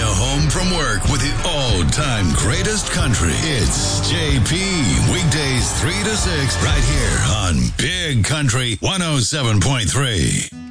home from work with the all-time greatest country. It's JP. Weekdays 3 to 6 right here on Big Country 107.3.